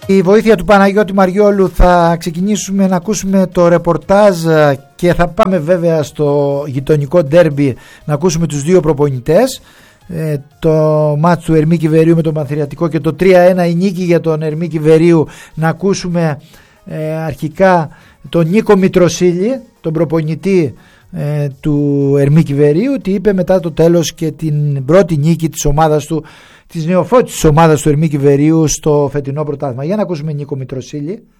η βοήθεια του Παναγιώτη Μαριόλου θα ξεκινήσουμε να ακούσουμε το ρεπορτάζ και θα πάμε βέβαια στο γειτονικό ντέρμπι να ακούσουμε τους δύο προπονητές. Το μάτς του Ερμή Βερίου με τον Πανθηριακό και το 3-1 η νίκη για τον Ερμή Βερίου. Να ακούσουμε αρχικά τον Νίκο Μητροσίλη, τον προπονητή του Ερμή Βερίου, τι είπε μετά το τέλος και την πρώτη νίκη της ομάδας του, της νεοφώτης της ομάδας του Ερμή Βερίου στο φετινό πρωτάθλημα. Για να ακούσουμε Νίκο Μητροσίλη.